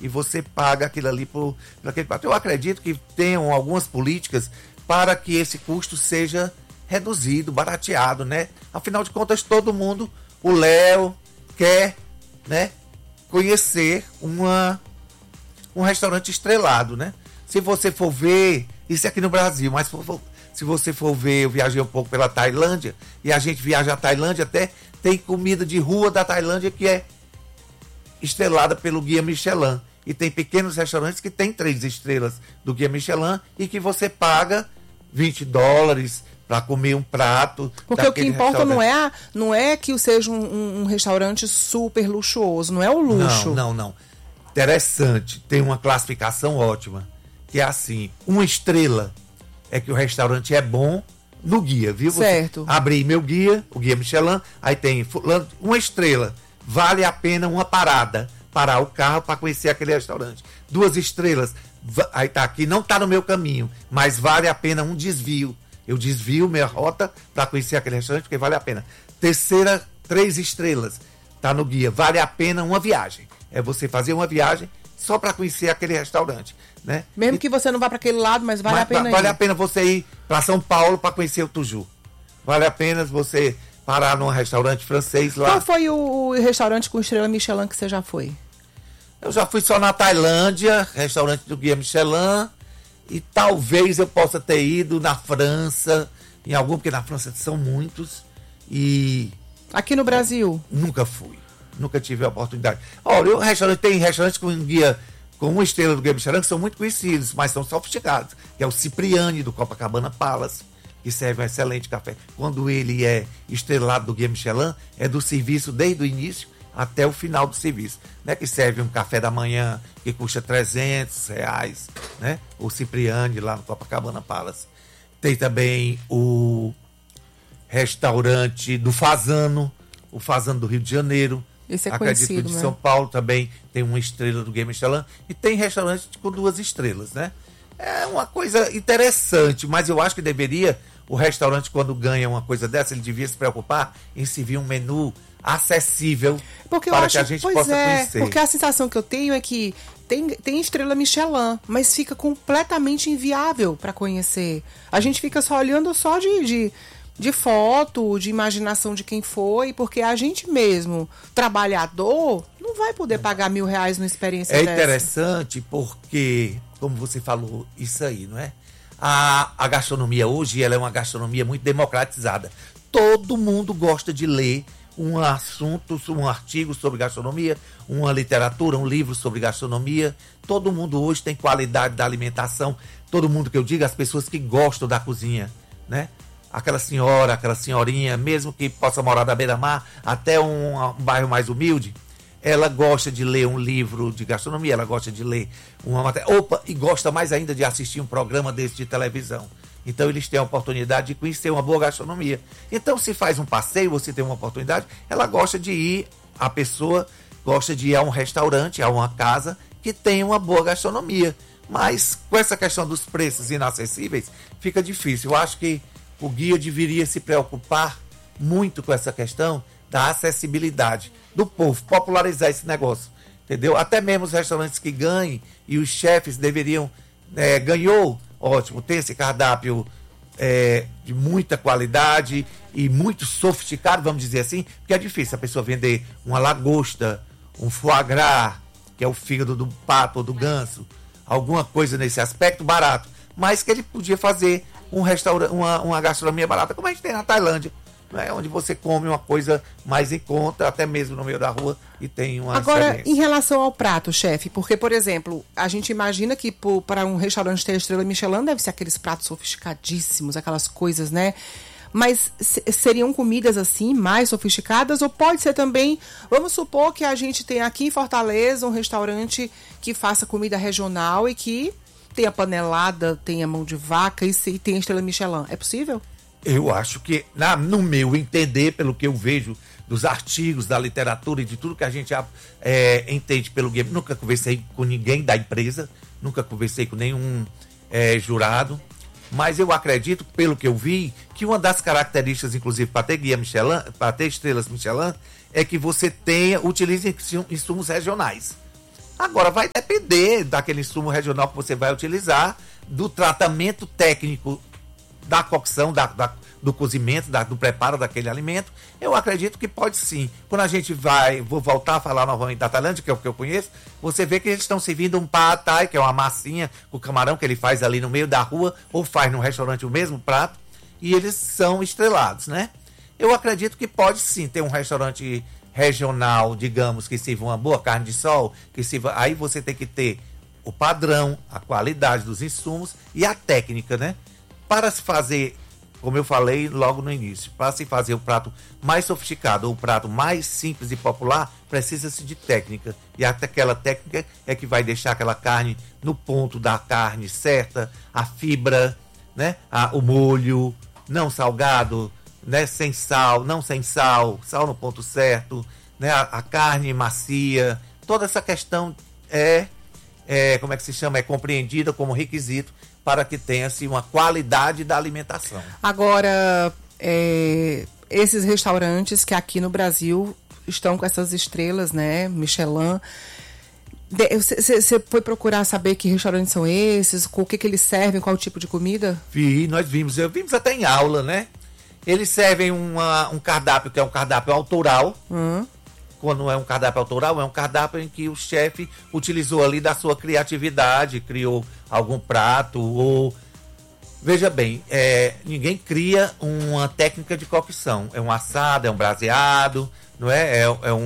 e você paga aquilo ali por aquele prato. Eu acredito que tenham algumas políticas para que esse custo seja reduzido, barateado, né? Afinal de contas, todo mundo, o Léo, quer, né, conhecer um restaurante estrelado, né? Se você for ver, isso é aqui no Brasil, mas se você for ver, eu viajei um pouco pela Tailândia, e a gente viaja à Tailândia, até tem comida de rua da Tailândia que é estrelada pelo Guia Michelin. E tem pequenos restaurantes que tem 3 estrelas do Guia Michelin e que você paga $20 para comer um prato. Porque o que importa não é que seja um restaurante super luxuoso, não é o luxo. Não. Interessante, tem uma classificação ótima, que é assim, 1 estrela é que o restaurante é bom no guia, viu? Certo. Você abri meu guia, o Guia Michelin, aí tem 1 estrela, vale a pena uma parada, parar o carro para conhecer aquele restaurante. 2 estrelas, aí tá aqui, não tá no meu caminho, mas vale a pena um desvio. Eu desvio minha rota para conhecer aquele restaurante, porque vale a pena. 3 estrelas, tá no guia, vale a pena uma viagem. É você fazer uma viagem só para conhecer aquele restaurante, né? Mesmo que você não vá para aquele lado, mas vale a pena ir. Vale a pena você ir para São Paulo para conhecer o Tuju. Vale a pena você parar num restaurante francês lá. Qual foi o restaurante com estrela Michelin que você já foi? Eu já fui só na Tailândia, restaurante do Guia Michelin, e talvez eu possa ter ido na França, em algum, porque na França são muitos, e... Aqui no Brasil? Nunca fui, nunca tive a oportunidade. Olha, tem restaurantes com guia, com 1 estrela do Guia Michelin, que são muito conhecidos, mas são sofisticados, que é o Cipriani, do Copacabana Palace, que serve um excelente café. Quando ele é estrelado do Guia Michelin, é do serviço desde o início até o final do serviço, né? Que serve um café da manhã que custa R$300, né? O Cipriani lá no Copacabana Palace. Tem também o restaurante do Fazano, o Fazano do Rio de Janeiro. Esse é acredito conhecido, de né? São Paulo também tem 1 estrela do Guia Michelin, e tem restaurantes com 2 estrelas, né? É uma coisa interessante, mas eu acho que deveria, o restaurante, quando ganha uma coisa dessa, ele devia se preocupar em servir um menu acessível para que a gente possa conhecer. Porque a sensação que eu tenho é que tem estrela Michelin, mas fica completamente inviável para conhecer. A gente fica só olhando só de foto, de imaginação de quem foi, porque a gente mesmo, trabalhador, não vai poder pagar R$1.000 numa experiência dessa. É interessante porque, como você falou, isso aí, não é? A gastronomia hoje, ela é uma gastronomia muito democratizada. Todo mundo gosta de ler um assunto, um artigo sobre gastronomia, uma literatura, um livro sobre gastronomia. Todo mundo hoje tem qualidade da alimentação. Todo mundo, que eu digo, as pessoas que gostam da cozinha, né? Aquela senhora, aquela senhorinha, mesmo que possa morar da beira-mar, até um bairro mais humilde, ela gosta de ler um livro de gastronomia, ela gosta de ler uma matéria, e gosta mais ainda de assistir um programa desse de televisão. Então eles têm a oportunidade de conhecer uma boa gastronomia. Então, se faz um passeio, você tem uma oportunidade, ela gosta de ir, a pessoa gosta de ir a um restaurante, a uma casa que tem uma boa gastronomia. Mas com essa questão dos preços inacessíveis, fica difícil. Eu acho que o guia deveria se preocupar muito com essa questão da acessibilidade do povo, popularizar esse negócio, entendeu? Até mesmo os restaurantes que ganhem e os chefes deveriam, ganhou, ótimo, ter esse cardápio de muita qualidade e muito sofisticado, vamos dizer assim, porque é difícil a pessoa vender uma lagosta, um foie gras, que é o fígado do pato ou do ganso, alguma coisa nesse aspecto barato, mas que ele podia fazer um restaurante, uma gastronomia barata, como a gente tem na Tailândia, né? Onde você come uma coisa mais em conta, até mesmo no meio da rua, e tem uma Agora, experiência. em relação ao prato, chefe, porque, por exemplo, a gente imagina que para um restaurante ter estrela Michelin deve ser aqueles pratos sofisticadíssimos, aquelas coisas, né? Mas seriam comidas assim, mais sofisticadas? Ou pode ser também, vamos supor que a gente tem aqui em Fortaleza um restaurante que faça comida regional e que tenha panelada, tenha mão de vaca e tenha estrela Michelin. É possível? Eu acho que, no meu entender, pelo que eu vejo dos artigos, da literatura e de tudo que a gente entende pelo game, nunca conversei com ninguém da empresa, nunca conversei com nenhum jurado, mas eu acredito, pelo que eu vi, que uma das características, inclusive, para ter guia Michelin, para ter estrelas Michelin, é que você utilize insumos regionais. Agora, vai depender daquele insumo regional que você vai utilizar, do tratamento técnico da cocção, do cozimento, do preparo daquele alimento. Eu acredito que pode sim. Quando a gente vou voltar a falar novamente da Tailândia, que é o que eu conheço, você vê que eles estão servindo um pad thai, que é uma massinha com camarão que ele faz ali no meio da rua, ou faz num restaurante o mesmo prato, e eles são estrelados, né? Eu acredito que pode sim ter um restaurante regional, digamos, que sirva uma boa carne de sol, que sirva, aí você tem que ter o padrão, a qualidade dos insumos e a técnica, né? Para se fazer, como eu falei logo no início, para se fazer o prato mais sofisticado ou o prato mais simples e popular, precisa-se de técnica. E até aquela técnica é que vai deixar aquela carne no ponto da carne certa, a fibra, né? O molho, não salgado, né? Sem sal, não sem sal, sal no ponto certo, né? A carne macia, toda essa questão como é que se chama? É compreendida como requisito para que tenha-se uma qualidade da alimentação. Agora, esses restaurantes que aqui no Brasil estão com essas estrelas, né? Michelin. Você foi procurar saber que restaurantes são esses, o que eles servem, qual tipo de comida? Nós vimos até em aula, né? Eles servem um cardápio que é um cardápio autoral. Quando é um cardápio autoral, é um cardápio em que o chefe utilizou ali da sua criatividade, criou algum prato ou... Veja bem, ninguém cria uma técnica de cocção. É um assado, é um braseado, não é?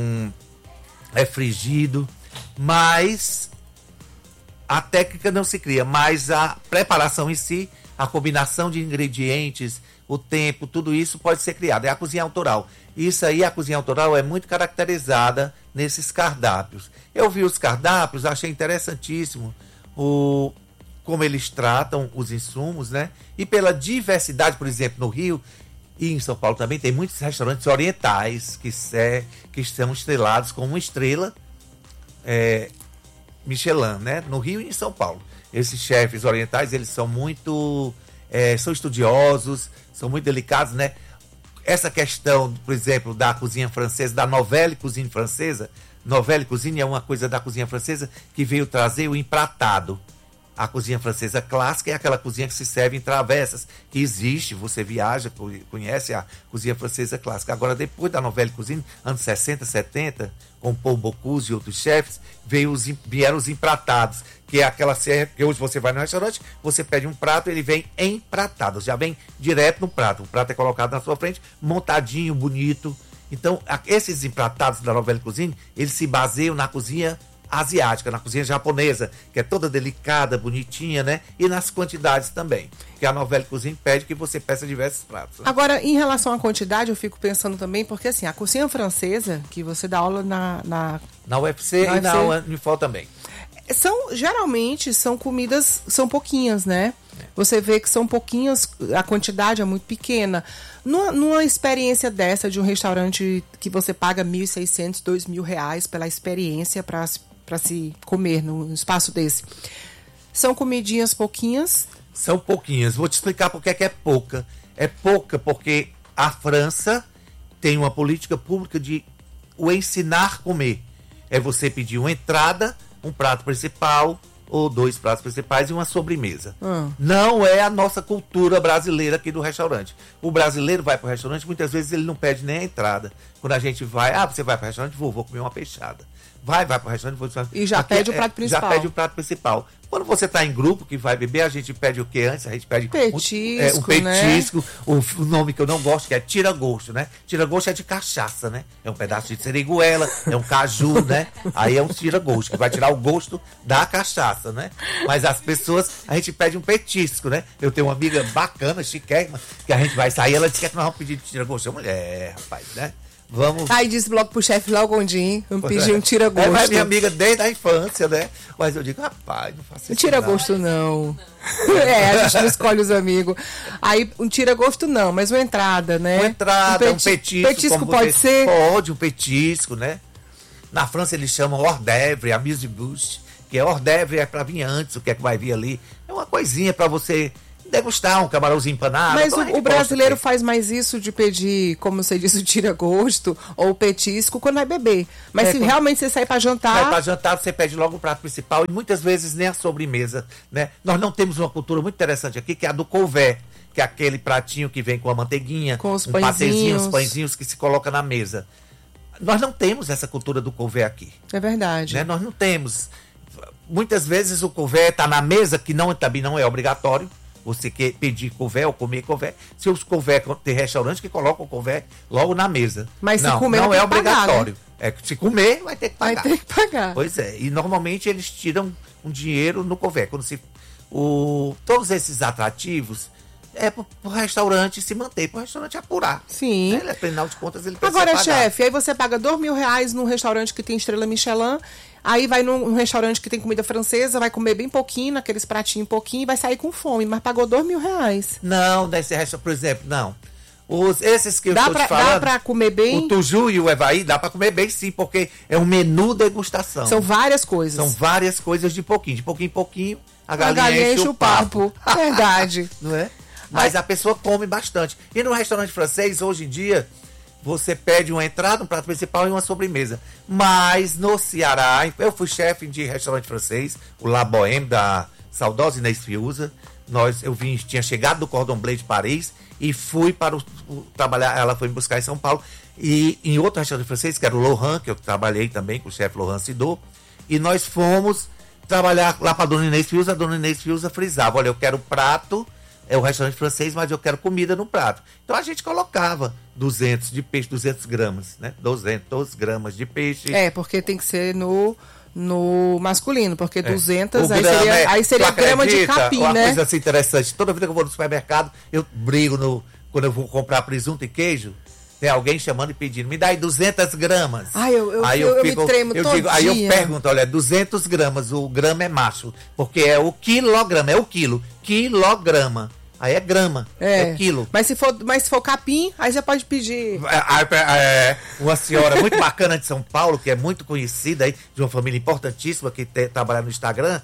É frigido, mas a técnica não se cria, mas a preparação em si, a combinação de ingredientes, o tempo, tudo isso pode ser criado. É a cozinha autoral. Isso aí, a cozinha autoral é muito caracterizada nesses cardápios. Eu vi os cardápios, achei interessantíssimo como eles tratam os insumos, né? E pela diversidade, por exemplo, no Rio e em São Paulo também, tem muitos restaurantes orientais que estão estrelados com uma estrela Michelin, né? No Rio e em São Paulo. Esses chefes orientais, eles são muito... são estudiosos, são muito delicados, né? Essa questão, por exemplo, da cozinha francesa, da Nouvelle Cuisine francesa. Nouvelle Cuisine é uma coisa da cozinha francesa que veio trazer o empratado. A cozinha francesa clássica é aquela cozinha que se serve em travessas, que existe, você viaja, conhece a cozinha francesa clássica. Agora, depois da Nouvelle Cuisine, anos 60, 70, com Paul Bocuse e outros chefes, vieram os empratados, que é aquela serra que hoje você vai no restaurante, você pede um prato, ele vem empratado, já vem direto no prato. O prato é colocado na sua frente, montadinho, bonito. Então, esses empratados da Nouvelle Cuisine, eles se baseiam na cozinha asiática, na cozinha japonesa, que é toda delicada, bonitinha, né? E nas quantidades também, que a Nouvelle Cuisine pede que você peça diversos pratos. Né? Agora, em relação à quantidade, eu fico pensando também, porque assim, a cozinha francesa, que você dá aula na UFC e na Unifol também. Geralmente são comidas, são pouquinhas, né? Você vê que são pouquinhas, a quantidade é muito pequena. Numa experiência dessa, de um restaurante que você paga R$1.600, R$2.000 pela experiência para se comer num espaço desse, são comidinhas pouquinhas? São pouquinhas. Vou te explicar por que é pouca. É pouca porque a França tem uma política pública de o ensinar a comer. É você pedir uma entrada, um prato principal, ou 2 pratos principais e uma sobremesa. Não é a nossa cultura brasileira aqui do restaurante. O brasileiro vai para o restaurante, muitas vezes ele não pede nem a entrada. Quando a gente vai, você vai para o restaurante, vou comer uma peixada. Vai para o restaurante, e já pede o prato principal. Já pede o prato principal. Quando você está em grupo que vai beber, a gente pede o que antes? A gente pede petisco, um petisco, né? O nome que eu não gosto, que é tira-gosto, né? Tira-gosto é de cachaça, né? É um pedaço de seriguela, é um caju, né? Aí é um tira-gosto, que vai tirar o gosto da cachaça, né? Mas as pessoas, a gente pede um petisco, né? Eu tenho uma amiga bacana, chiquérrima, que a gente vai sair, ela disse que nós vamos pedir tira-gosto. Mulher, rapaz, né? Vamos. Aí disse logo pro chefe logo Gondim, vamos pedir um tira-gosto. É minha amiga desde a infância, né? Mas eu digo, rapaz, não faça isso. Tira-gosto não. A gente não escolhe os amigos. Aí um tira-gosto não, mas uma entrada, né? Uma entrada, um petisco. Petisco pode ser? Pode, um petisco, né? Na França eles chamam hors d'oeuvre, amuse-bouche, que é hors d'oeuvre é pra vir antes, o que é que vai vir ali. É uma coisinha pra você degustar um camarãozinho empanado. Mas então o brasileiro faz mais isso de pedir, como você disse, o tira-gosto ou o petisco quando vai beber. Mas se realmente você sair para jantar... Sai para jantar, você pede logo o prato principal e muitas vezes nem a sobremesa, né? Nós não temos uma cultura muito interessante aqui, que é a do couvé, que é aquele pratinho que vem com a manteiguinha, com os patezinho, os pãezinhos que se coloca na mesa. Nós não temos essa cultura do couvé aqui. É verdade. Né? Nós não temos. Muitas vezes o couvé está na mesa, que também não é obrigatório. Você quer pedir couvé ou comer couvé. Se os couvé, tem restaurante que coloca o couvé logo na mesa. Mas se comer, não é Pagar, obrigatório. né? Se comer, vai ter que pagar. Vai ter que pagar. Pois é. E normalmente eles tiram um dinheiro no couvé. Todos esses atrativos é para o restaurante se manter, para o restaurante apurar. Sim. Né? Afinal de contas, ele precisa Agora, pagar. chefe, aí você paga R$2.000 num restaurante que tem estrela Michelin, aí vai num restaurante que tem comida francesa, vai comer bem pouquinho, naqueles pratinhos pouquinho, e vai sair com fome, mas pagou R$2.000. Não, nesse restaurante, por exemplo, não. Esses que eu estou te falando... Dá pra comer bem? O tuju e o evaí dá pra comer bem, sim, porque é um menu degustação. São várias coisas. São várias coisas de pouquinho. De pouquinho em pouquinho, a galinha enche o papo. Verdade. Não é? Mas a pessoa come bastante. E no restaurante francês, hoje em dia, você pede uma entrada, um prato principal e uma sobremesa. Mas no Ceará, eu fui chefe de restaurante francês, o La Bohème, da saudosa Inês Fiuza. Tinha chegado do Cordon Bleu de Paris e fui para trabalhar. Ela foi me buscar em São Paulo. E em outro restaurante francês, que era o Laurent, que eu trabalhei também com o chefe Laurent Sidot. E nós fomos trabalhar lá para a dona Inês Fiuza. A dona Inês Fiuza frisava: olha, eu quero prato. É o restaurante francês, mas eu quero comida no prato. Então a gente colocava 200 de peixe, 200 gramas, né? 200 gramas de peixe. Porque tem que ser no masculino, porque 200 aí seria grama de capim, uma né? Coisa assim interessante. Toda vida que eu vou no supermercado, eu brigo quando eu vou comprar presunto e queijo, tem alguém chamando e pedindo, me dá aí 200 gramas. Eu me tremo todo dia. Aí eu pergunto, olha, 200 gramas, o grama é macho, porque é o quilograma, é o quilo, quilograma. Aí é grama, é quilo. Mas se for capim, aí você pode pedir. Uma senhora muito bacana de São Paulo, que é muito conhecida aí, de uma família importantíssima, que trabalha no Instagram,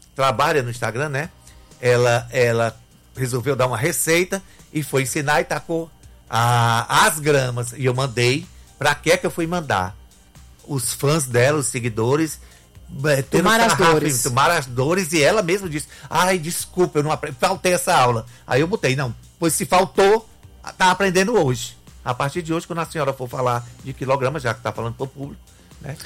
né? Ela resolveu dar uma receita e foi ensinar e tacou as gramas. E eu mandei. Pra que eu fui mandar? Os fãs dela, os seguidores, tomaram as dores, e ela mesma disse: ai, desculpa, eu não faltei essa aula. Aí eu botei, não, pois se faltou, tá aprendendo hoje. A partir de hoje, quando a senhora for falar de quilogramas, já que tá falando pro público, né?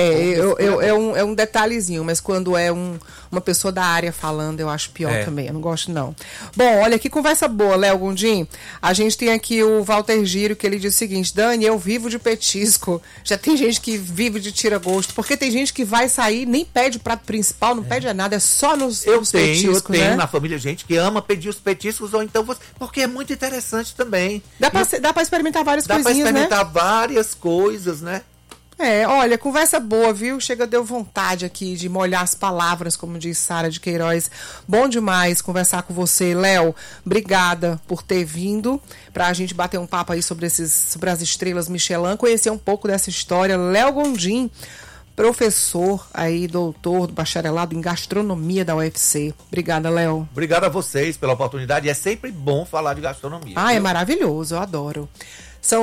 É um detalhezinho, mas quando é uma pessoa da área falando, eu acho pior também, eu não gosto não. Bom, olha, que conversa boa, Léo Gondim. A gente tem aqui o Walter Giro, que ele diz o seguinte: Dani, eu vivo de petisco. Já tem gente que vive de tira-gosto, porque tem gente que vai sair, nem pede o prato principal, não pede nada, é só nos petiscos, eu tenho na família gente que ama pedir os petiscos, ou então porque é muito interessante também. Dá pra experimentar várias coisinhas, né? Dá pra experimentar várias coisas, né? Olha, conversa boa, viu? Deu vontade aqui de molhar as palavras, como diz Sara de Queiroz. Bom demais conversar com você, Léo. Obrigada por ter vindo pra gente bater um papo aí sobre as estrelas Michelin, conhecer um pouco dessa história. Léo Gondim, professor aí, doutor do bacharelado em gastronomia da UFC. Obrigada, Léo. Obrigado a vocês pela oportunidade. É sempre bom falar de gastronomia. É maravilhoso, eu adoro. São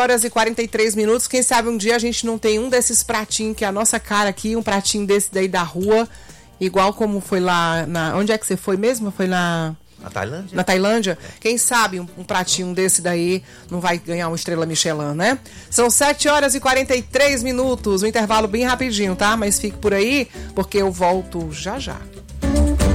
7h43. Quem sabe um dia a gente não tem um desses pratinhos que é a nossa cara aqui, um pratinho desse daí da rua, igual como foi lá onde é que você foi mesmo? Foi na Tailândia? Na Tailândia? Quem sabe um pratinho desse daí não vai ganhar uma estrela Michelin, né? São 7h43, um intervalo bem rapidinho, tá? Mas fique por aí, porque eu volto já já.